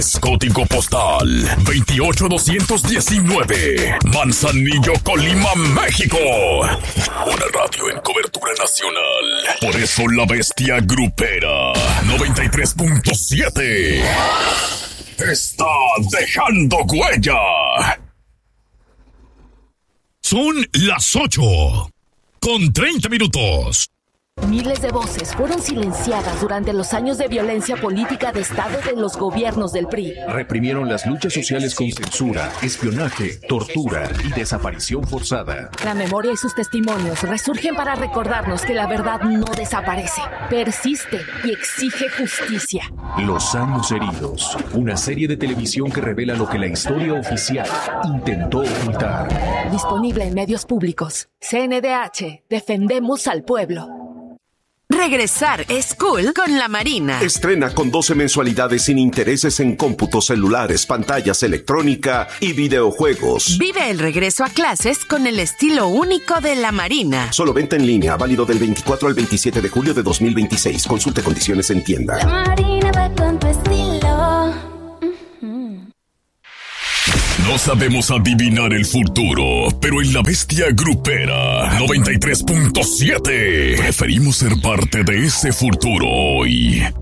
Código postal 28219, Manzanillo, Colima, México. Una radio en cobertura nacional. Por eso la bestia grupera 93.7 está dejando huella. Son las 8:30. Miles de voces fueron silenciadas durante los años de violencia política de Estado de los gobiernos del PRI. Reprimieron las luchas sociales con censura, espionaje, tortura y desaparición forzada. La memoria y sus testimonios resurgen para recordarnos que la verdad no desaparece, persiste y exige justicia. Los años heridos, una serie de televisión que revela lo que la historia oficial intentó ocultar. Disponible en medios públicos. CNDH, defendemos al pueblo. Regresar es cool con la Marina. Estrena con 12 mensualidades sin intereses en cómputos celulares, pantallas, electrónica y videojuegos. Vive el regreso a clases con el estilo único de la Marina. Solo venta en línea, válido del 24 al 27 de julio de 2026. Consulte condiciones en tienda. La Marina va con tu estilo. No sabemos adivinar el futuro, pero en la bestia grupera 93.7 preferimos ser parte de ese futuro hoy.